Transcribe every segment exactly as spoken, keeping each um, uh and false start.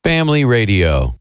Family Radio.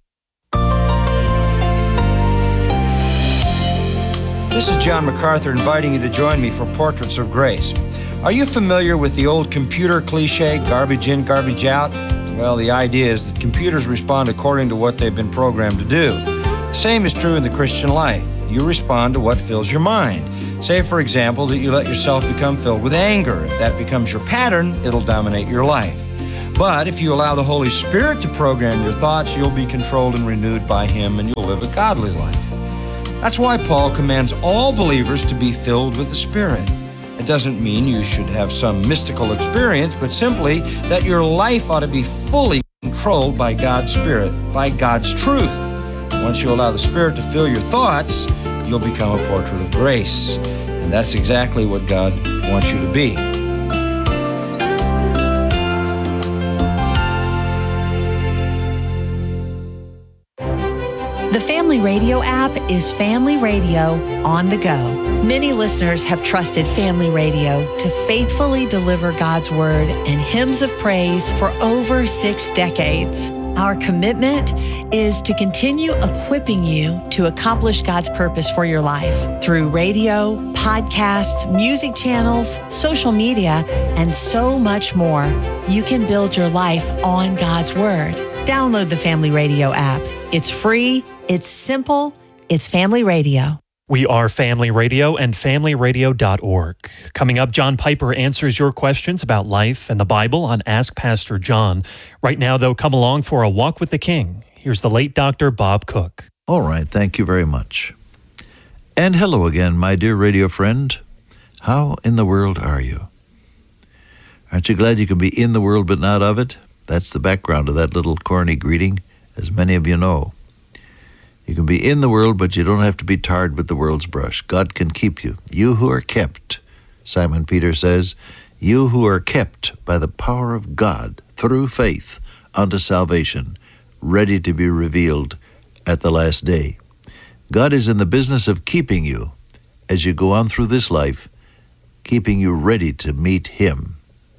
This is John MacArthur inviting you to join me for Portraits of Grace. Are you familiar with the old computer cliche, garbage in, garbage out? Well, the idea is that computers respond according to what they've been programmed to do. The same is true in the Christian life. You respond to what fills your mind. Say, for example, that you let yourself become filled with anger. If that becomes your pattern, it'll dominate your life. But if you allow the Holy Spirit to program your thoughts, you'll be controlled and renewed by Him, and you'll live a godly life. That's why Paul commands all believers to be filled with the Spirit. It doesn't mean you should have some mystical experience, but simply that your life ought to be fully controlled by God's Spirit, by God's truth. Once you allow the Spirit to fill your thoughts, you'll become a portrait of grace. And that's exactly what God wants you to be. The Family Radio app is Family Radio on the go. Many listeners have trusted Family Radio to faithfully deliver God's Word and hymns of praise for over six decades. Our commitment is to continue equipping you to accomplish God's purpose for your life through radio, podcasts, music channels, social media, and so much more. You can build your life on God's Word. Download the Family Radio app. It's free. It's simple. It's Family Radio. We are Family Radio and family radio dot org. Coming up, John Piper answers your questions about life and the Bible on Ask Pastor John. Right now, though, come along for a walk with the King. Here's the late Doctor Bob Cook. All right, thank you very much. And hello again, my dear radio friend. How in the world are you? Aren't you glad you can be in the world but not of it? That's the background of that little corny greeting, as many of you know. You can be in the world, but you don't have to be tarred with the world's brush. God can keep you. You who are kept, Simon Peter says, you who are kept by the power of God through faith unto salvation, ready to be revealed at the last day. God is in the business of keeping you as you go on through this life, keeping you ready to meet Him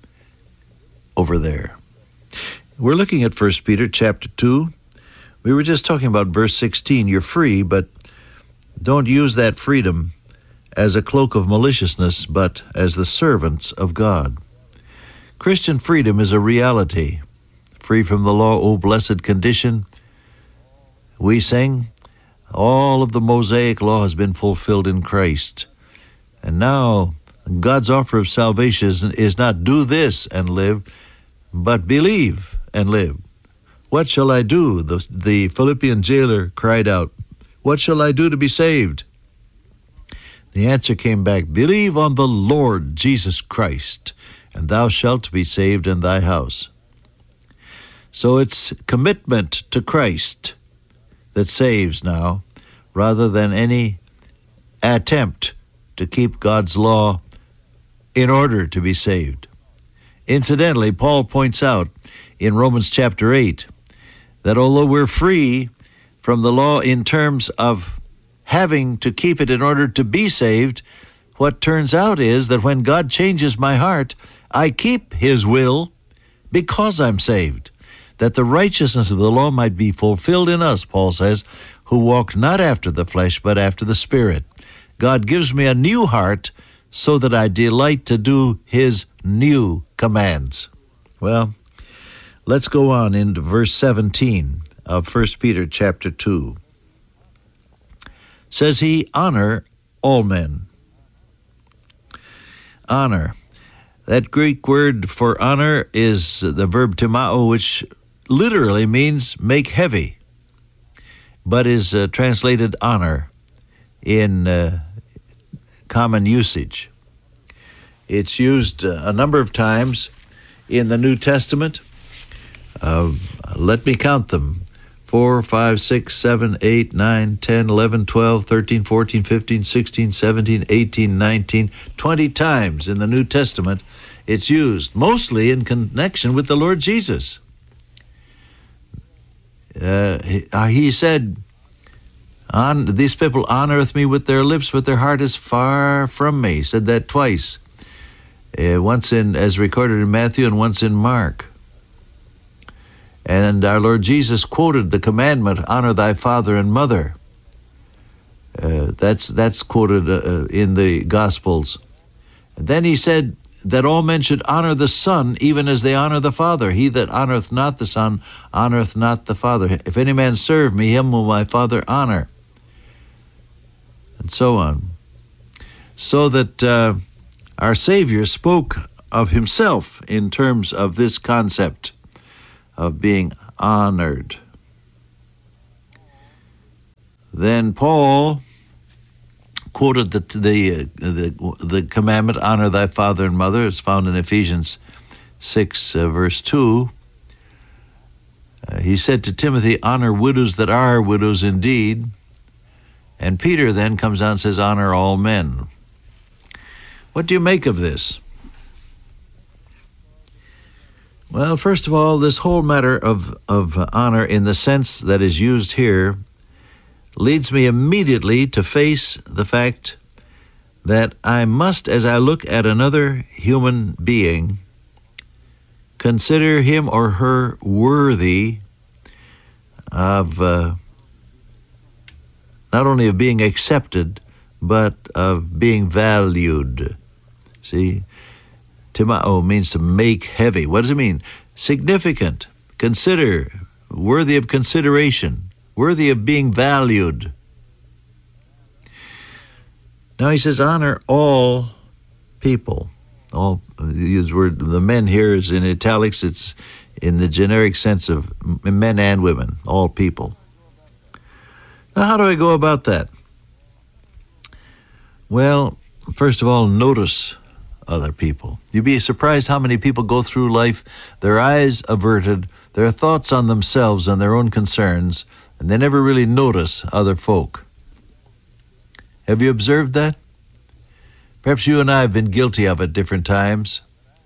over there. We're looking at First Peter chapter two. We were just talking about verse sixteen. You're free, but don't use that freedom as a cloak of maliciousness, but as the servants of God. Christian freedom is a reality. Free from the law, O blessed condition. We sing, all of the Mosaic law has been fulfilled in Christ. And now God's offer of salvation is not do this and live, but believe and live. What shall I do? The, the Philippian jailer cried out, what shall I do to be saved? The answer came back, believe on the Lord Jesus Christ, and thou shalt be saved in thy house. So it's commitment to Christ that saves now, rather than any attempt to keep God's law in order to be saved. Incidentally, Paul points out in Romans chapter eight that although we're free from the law in terms of having to keep it in order to be saved, what turns out is that when God changes my heart, I keep His will because I'm saved, that the righteousness of the law might be fulfilled in us, Paul says, who walk not after the flesh, but after the Spirit. God gives me a new heart so that I delight to do His new commands. Well, let's go on into verse seventeen of First Peter chapter two. Says he, honor all men. Honor. That Greek word for honor is the verb timao, which literally means make heavy, but is uh, translated honor in uh, common usage. It's used uh, a number of times in the New Testament. Uh, let me count them. four, five, six, seven, eight, nine, ten, eleven, twelve, thirteen, fourteen, fifteen, sixteen, seventeen, eighteen, nineteen, twenty times in the New Testament it's used, mostly in connection with the Lord Jesus. Uh, he, uh, he said, On, these people honoreth me with their lips, but their heart is far from me. He said that twice, uh, once in as recorded in Matthew and once in Mark. And our Lord Jesus quoted the commandment, honor thy father and mother. Uh, that's that's quoted uh, in the Gospels. And then he said that all men should honor the Son, even as they honor the Father. He that honoreth not the Son, honoreth not the Father. If any man serve me, him will my Father honor. And so on. So that uh, our Savior spoke of himself in terms of this concept of being honored. Then Paul quoted the the, uh, the the commandment, honor thy father and mother. It's found in Ephesians six, uh, verse two. Uh, he said to Timothy, honor widows that are widows indeed. And Peter then comes on and says, honor all men. What do you make of this? Well, first of all, this whole matter of, of honor in the sense that is used here leads me immediately to face the fact that I must, as I look at another human being, consider him or her worthy of uh, not only of being accepted, but of being valued. See, timao means to make heavy. What does it mean? Significant, consider, worthy of consideration, worthy of being valued. Now he says, honor all people. All, use word, the men here is in italics, it's in the generic sense of men and women, all people. Now how do I go about that? Well, first of all, notice other people. You'd be surprised how many people go through life, their eyes averted, their thoughts on themselves and their own concerns, and they never really notice other folk. Have you observed that? Perhaps you and I have been guilty of it at different times.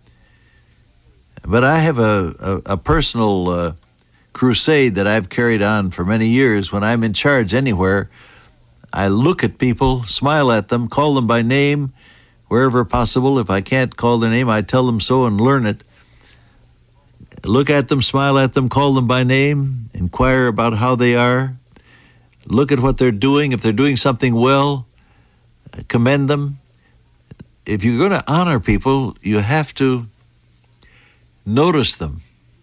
But I have a, a, a personal uh, crusade that I've carried on for many years. When I'm in charge anywhere, I look at people, smile at them, call them by name, wherever possible. If I can't call their name, I tell them so and learn it. Look at them, smile at them, call them by name, inquire about how they are, look at what they're doing. If they're doing something well, commend them. If you're going to honor people, you have to notice them.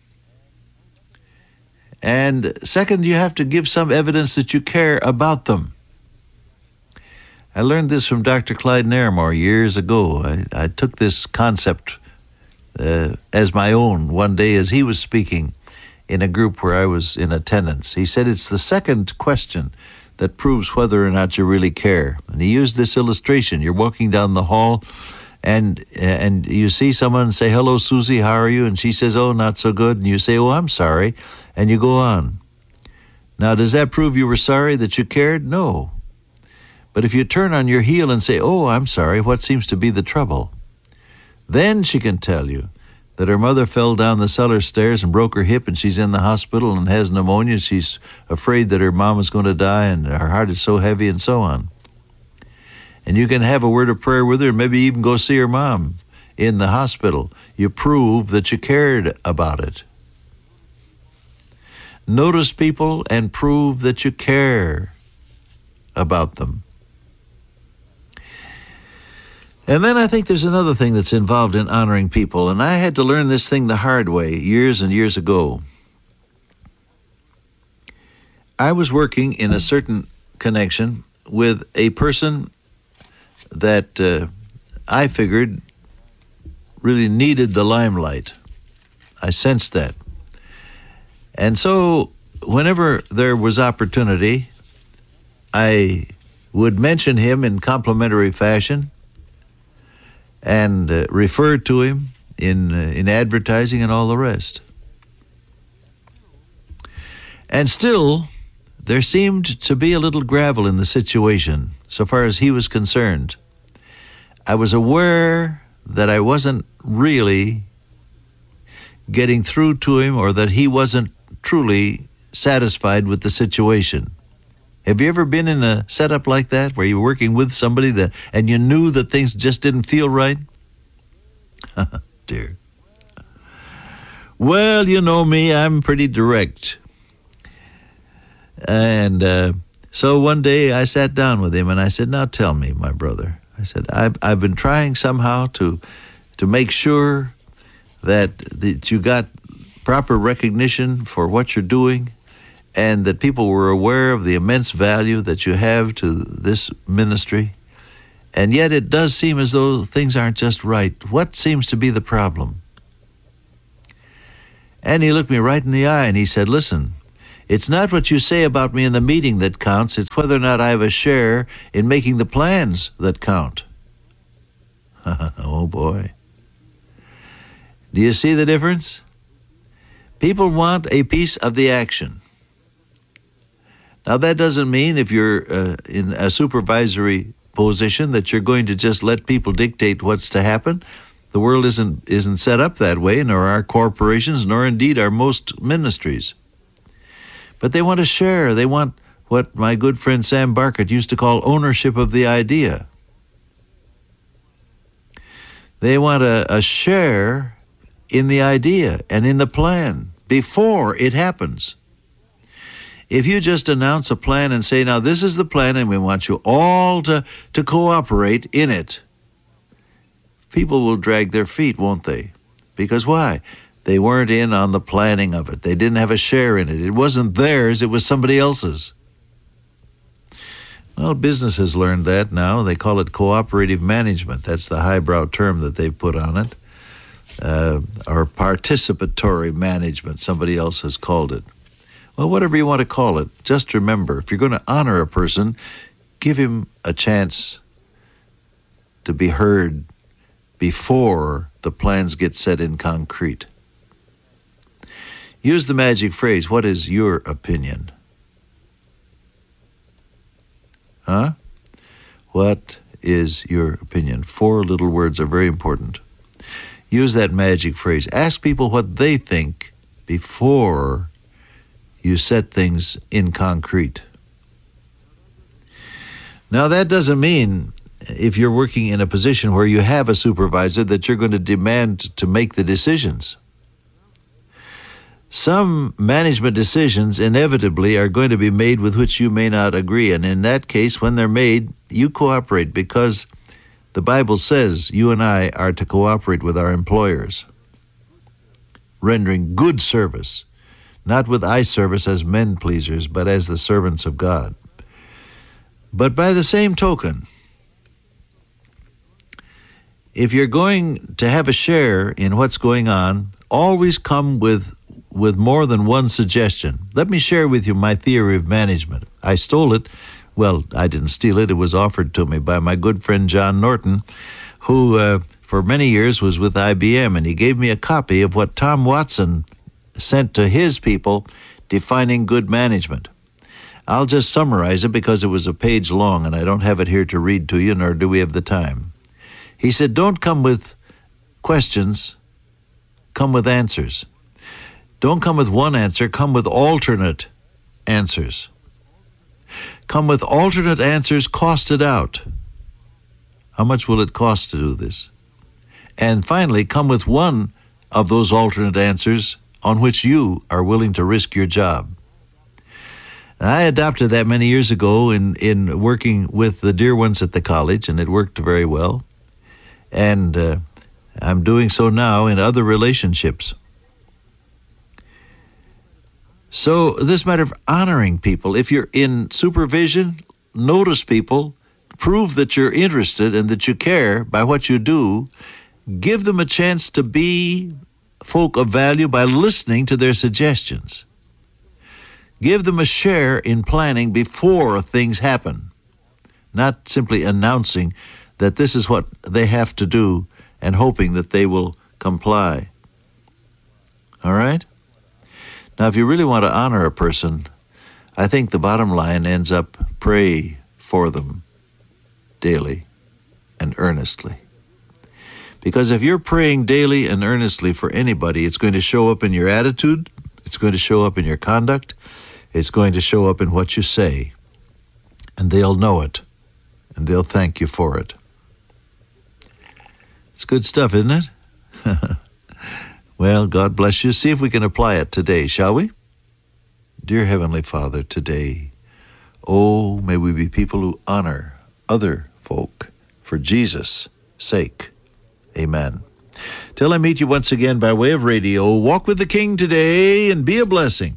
And second, you have to give some evidence that you care about them. I learned this from Doctor Clyde Naramore years ago. I, I took this concept uh, as my own one day as he was speaking in a group where I was in attendance. He said it's the second question that proves whether or not you really care. And he used this illustration. You're walking down the hall and and you see someone say, hello, Susie, how are you? And she says, oh, not so good. And you say, oh, I'm sorry. And you go on. Now, does that prove you were sorry, that you cared? No. But if you turn on your heel and say, oh, I'm sorry, what seems to be the trouble? Then she can tell you that her mother fell down the cellar stairs and broke her hip and she's in the hospital and has pneumonia. She's afraid that her mom is going to die and her heart is so heavy and so on. And you can have a word of prayer with her and maybe even go see her mom in the hospital. You prove that you cared about it. Notice people and prove that you care about them. And then I think there's another thing that's involved in honoring people, and I had to learn this thing the hard way years and years ago. I was working in a certain connection with a person that uh, I figured really needed the limelight. I sensed that. And so whenever there was opportunity, I would mention him in complimentary fashion and uh, refer to him in uh, in advertising and all the rest. And still, there seemed to be a little gravel in the situation so far as he was concerned. I was aware that I wasn't really getting through to him, or that he wasn't truly satisfied with the situation. Have you ever been in a setup like that where you're working with somebody that and you knew that things just didn't feel right? Dear. Well, you know me, I'm pretty direct. And uh, so one day I sat down with him and I said, now tell me, my brother. I said, I've, I've been trying somehow to to make sure that, that you got proper recognition for what you're doing and that people were aware of the immense value that you have to this ministry. And yet it does seem as though things aren't just right. What seems to be the problem? And he looked me right in the eye and he said, listen, it's not what you say about me in the meeting that counts. It's whether or not I have a share in making the plans that count. Oh, boy. Do you see the difference? People want a piece of the action. Now, that doesn't mean if you're uh, in a supervisory position that you're going to just let people dictate what's to happen. The world isn't isn't set up that way, nor are corporations, nor indeed are most ministries. But they want to share. They want what my good friend Sam Barkett used to call ownership of the idea. They want a, a share in the idea and in the plan before it happens. If you just announce a plan and say, now this is the plan and we want you all to, to cooperate in it, people will drag their feet, won't they? Because why? They weren't in on the planning of it. They didn't have a share in it. It wasn't theirs, it was somebody else's. Well, business has learned that now. They call it cooperative management. That's the highbrow term that they've put on it. Uh, or participatory management, somebody else has called it. Well, whatever you want to call it, just remember, if you're going to honor a person, give him a chance to be heard before the plans get set in concrete. Use the magic phrase, what is your opinion? Huh? What is your opinion? Four little words are very important. Use that magic phrase. Ask people what they think before you set things in concrete. Now, that doesn't mean if you're working in a position where you have a supervisor that you're going to demand to make the decisions. Some management decisions inevitably are going to be made with which you may not agree, and in that case, when they're made, you cooperate because the Bible says you and I are to cooperate with our employers, rendering good service, not with eye service as men pleasers, but as the servants of God. But by the same token, if you're going to have a share in what's going on, always come with with more than one suggestion. Let me share with you my theory of management. I stole it. Well, I didn't steal it. It was offered to me by my good friend John Norton, who uh, for many years was with I B M, and he gave me a copy of what Tom Watson sent to his people defining good management. I'll just summarize it because it was a page long, and I don't have it here to read to you, nor do we have the time. He said, don't come with questions, come with answers. Don't come with one answer, come with alternate answers. Come with alternate answers costed out. How much will it cost to do this? And finally, come with one of those alternate answers on which you are willing to risk your job. And I adopted that many years ago in, in working with the dear ones at the college, and it worked very well. And uh, I'm doing so now in other relationships. So this matter of honoring people, if you're in supervision, notice people, prove that you're interested and that you care by what you do, give them a chance to be folk of value by listening to their suggestions. Give them a share in planning before things happen, not simply announcing that this is what they have to do and hoping that they will comply. All right? Now, if you really want to honor a person, I think the bottom line ends up pray for them daily and earnestly. Because if you're praying daily and earnestly for anybody, it's going to show up in your attitude, it's going to show up in your conduct, it's going to show up in what you say, and they'll know it, and they'll thank you for it. It's good stuff, isn't it? Well, God bless you. See if we can apply it today, shall we? Dear Heavenly Father, today, oh, may we be people who honor other folk for Jesus' sake. Amen. Till I meet you once again by way of radio, walk with the King today and be a blessing.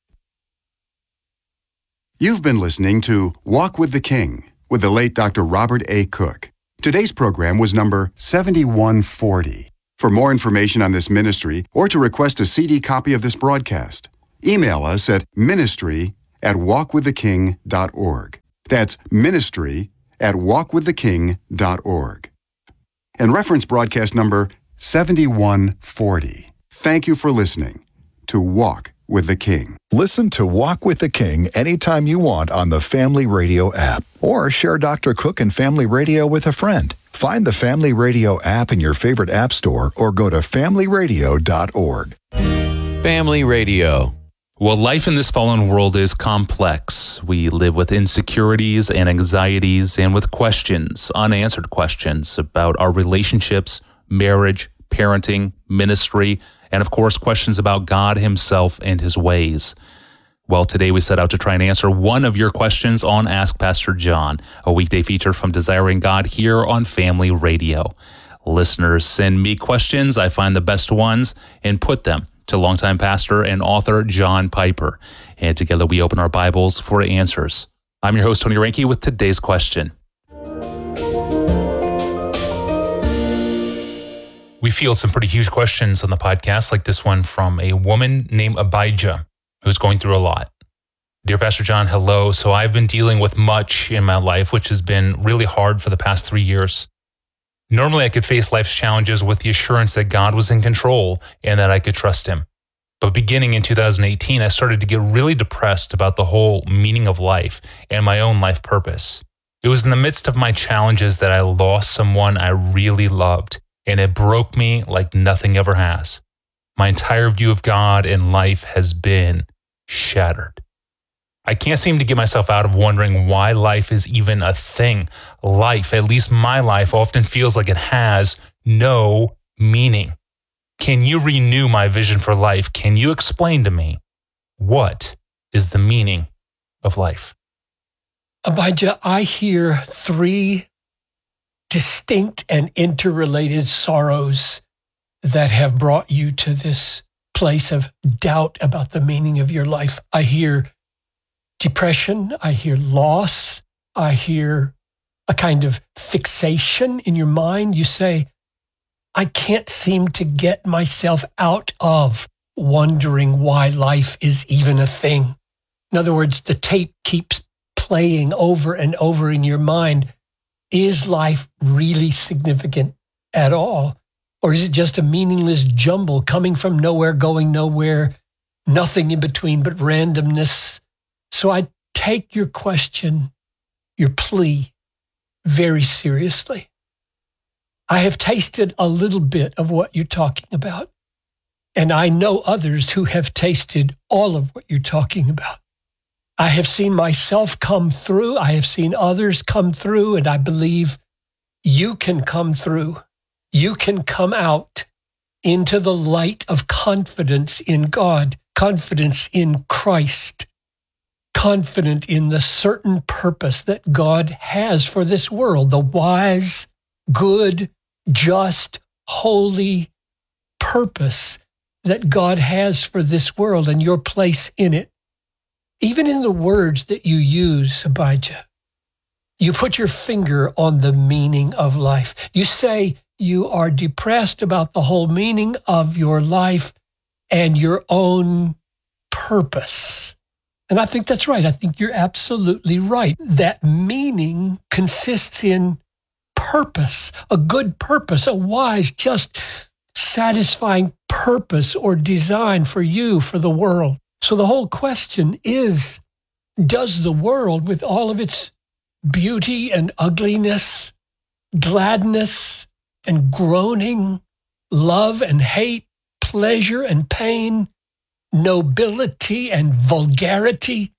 You've been listening to Walk with the King with the late Doctor Robert A. Cook. Today's program was number seventy-one forty. For more information on this ministry or to request a C D copy of this broadcast, email us at ministry at walk with the king dot org. That's ministry at walk with the king dot org. And reference broadcast number seventy-one forty. Thank you for listening to Walk with the King. Listen to Walk with the King anytime you want on the Family Radio app, or share Doctor Cook and Family Radio with a friend. Find the Family Radio app in your favorite app store or go to family radio dot org. Family Radio. Well, life in this fallen world is complex. We live with insecurities and anxieties and with questions, unanswered questions about our relationships, marriage, parenting, ministry, and of course, questions about God himself and his ways. Well, today we set out to try and answer one of your questions on Ask Pastor John, a weekday feature from Desiring God here on Family Radio. Listeners send me questions, I find the best ones, and put them to longtime pastor and author John Piper. And together we open our Bibles for answers. I'm your host, Tony Reinke, with today's question. We field some pretty huge questions on the podcast, like this one from a woman named Abijah, who's going through a lot. Dear Pastor John, hello. So I've been dealing with much in my life, which has been really hard for the past three years. Normally, I could face life's challenges with the assurance that God was in control and that I could trust him. But beginning in two thousand eighteen, I started to get really depressed about the whole meaning of life and my own life purpose. It was in the midst of my challenges that I lost someone I really loved, and it broke me like nothing ever has. My entire view of God and life has been shattered. I can't seem to get myself out of wondering why life is even a thing. Life, at least my life, often feels like it has no meaning. Can you renew my vision for life? Can you explain to me what is the meaning of life? Abijah, I hear three distinct and interrelated sorrows that have brought you to this place of doubt about the meaning of your life. I hear depression, I hear loss, I hear a kind of fixation in your mind. You say, I can't seem to get myself out of wondering why life is even a thing. In other words, the tape keeps playing over and over in your mind. Is life really significant at all? Or is it just a meaningless jumble coming from nowhere, going nowhere, nothing in between but randomness? So I take your question, your plea, very seriously. I have tasted a little bit of what you're talking about, and I know others who have tasted all of what you're talking about. I have seen myself come through. I have seen others come through, and I believe you can come through. You can come out into the light of confidence in God, confidence in Christ, confident in the certain purpose that God has for this world, the wise, good, just, holy purpose that God has for this world and your place in it. Even in the words that you use, Abijah, you put your finger on the meaning of life. You say you are depressed about the whole meaning of your life and your own purpose. And I think that's right. I think you're absolutely right. That meaning consists in purpose, a good purpose, a wise, just, satisfying purpose or design for you, for the world. So the whole question is, does the world, with all of its beauty and ugliness, gladness and groaning, love and hate, pleasure and pain, nobility and vulgarity,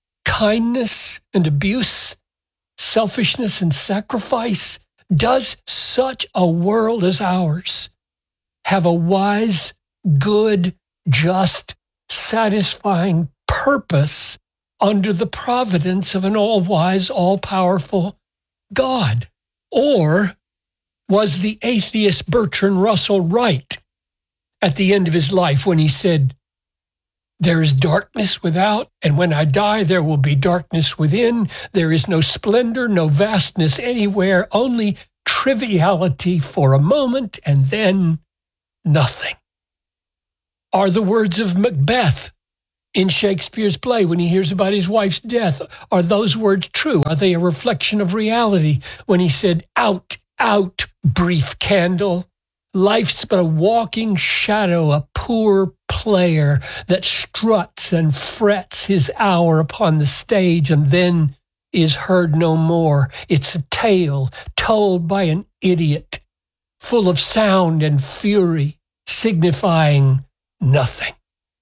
kindness and abuse, selfishness and sacrifice, does such a world as ours have a wise good, just, satisfying purpose under the providence of an all-wise, all-powerful God? Or was the atheist Bertrand Russell right at the end of his life when he said, there is darkness without, and when I die, there will be darkness within. There is no splendor, no vastness anywhere, only triviality for a moment, and then nothing. Are the words of Macbeth in Shakespeare's play when he hears about his wife's death, are those words true? Are they a reflection of reality when he said, out, out, brief candle? Life's but a walking shadow, a poor player that struts and frets his hour upon the stage and then is heard no more. It's a tale told by an idiot, full of sound and fury, signifying nothing.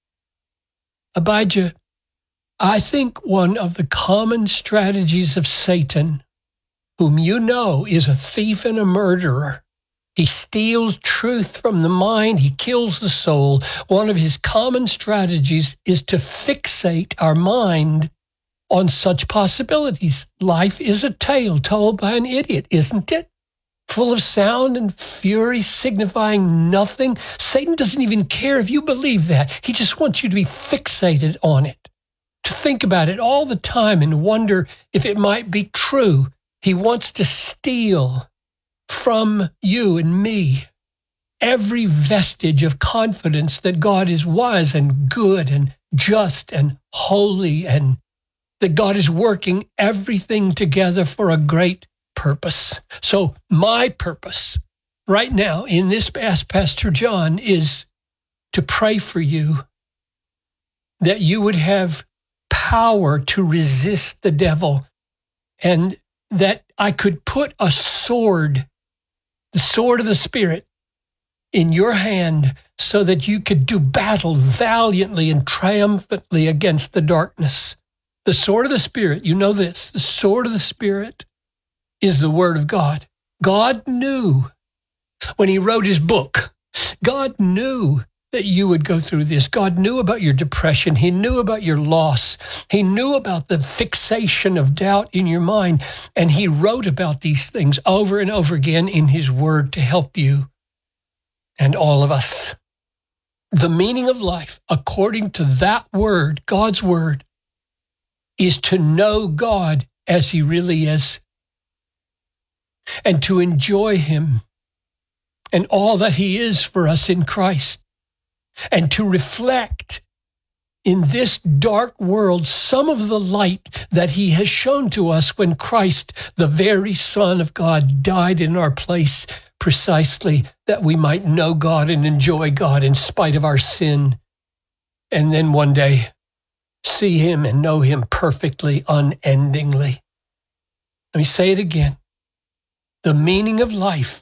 Abijah, I think one of the common strategies of Satan, whom you know is a thief and a murderer, he steals truth from the mind. He kills the soul. One of his common strategies is to fixate our mind on such possibilities. Life is a tale told by an idiot, isn't it? Full of sound and fury, signifying nothing. Satan doesn't even care if you believe that. He just wants you to be fixated on it, to think about it all the time and wonder if it might be true. He wants to steal from you and me every vestige of confidence that God is wise and good and just and holy, and that God is working everything together for a great purpose. So my purpose right now in this Ask Pastor John is to pray for you that you would have power to resist the devil, and that I could put a sword, the sword of the Spirit, in your hand so that you could do battle valiantly and triumphantly against the darkness. The sword of the Spirit, you know this, the sword of the Spirit is the Word of God. God knew when he wrote his book, God knew that you would go through this. God knew about your depression. He knew about your loss. He knew about the fixation of doubt in your mind. And he wrote about these things over and over again in his word to help you and all of us. The meaning of life, according to that word, God's word, is to know God as he really is and to enjoy him and all that he is for us in Christ, and to reflect in this dark world some of the light that he has shown to us when Christ, the very Son of God, died in our place precisely that we might know God and enjoy God in spite of our sin, and then one day see him and know him perfectly, unendingly. Let me say it again. The meaning of life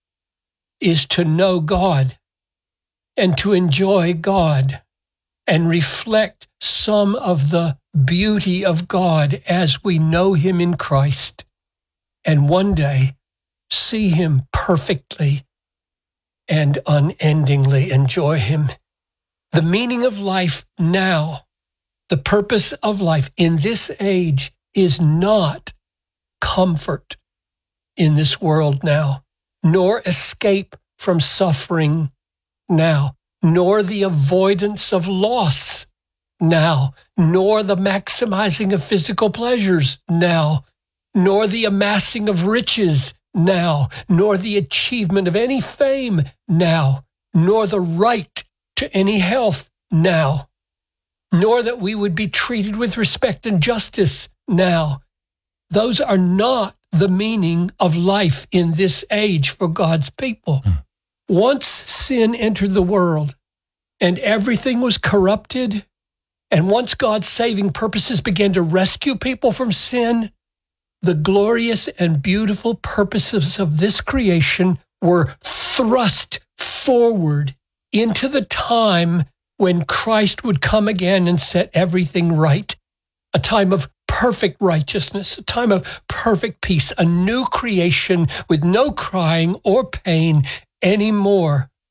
is to know God and to enjoy God and reflect some of the beauty of God as we know him in Christ, and one day see him perfectly and unendingly enjoy him. The meaning of life now, the purpose of life in this age, is not comfort in this world now, nor escape from suffering now, nor the avoidance of loss now, nor the maximizing of physical pleasures now, nor the amassing of riches now, nor the achievement of any fame now, nor the right to any health now, nor that we would be treated with respect and justice now. Those are not the meaning of life in this age for God's people. Mm. Once sin entered the world and everything was corrupted, and once God's saving purposes began to rescue people from sin, the glorious and beautiful purposes of this creation were thrust forward into the time when Christ would come again and set everything right. A time of perfect righteousness, a time of perfect peace, a new creation with no crying or pain anymore.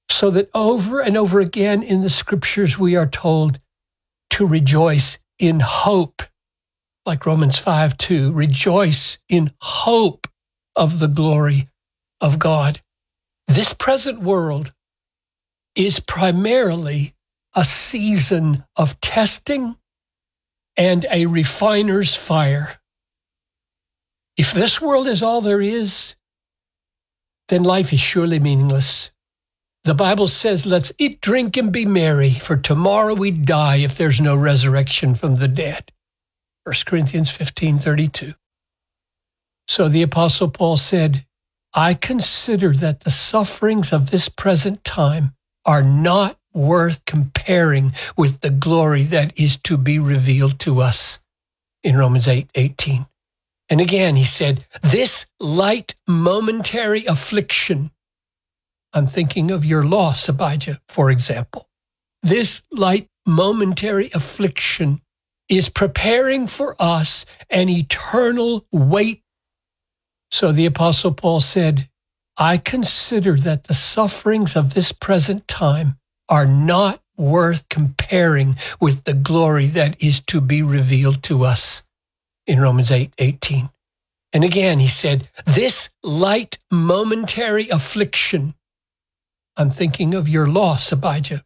So that over and over again in the scriptures, we are told to rejoice in hope. Like Romans five two, rejoice in hope of the glory of God. This present world is primarily a season of testing and a refiner's fire. If this world is all there is, then life is surely meaningless. The Bible says, let's eat, drink, and be merry, for tomorrow we die if there's no resurrection from the dead. First Corinthians fifteen thirty-two. So the Apostle Paul said, I consider that the sufferings of this present time are not worth comparing with the glory that is to be revealed to us in Romans eight eighteen. And again, he said, this light momentary affliction, I'm thinking of your loss, Abijah, for example. This light momentary affliction is preparing for us an eternal weight. So the Apostle Paul said, I consider that the sufferings of this present time are not worth comparing with the glory that is to be revealed to us in Romans eight eighteen. And again, he said, this light momentary affliction, I'm thinking of your loss, Abijah,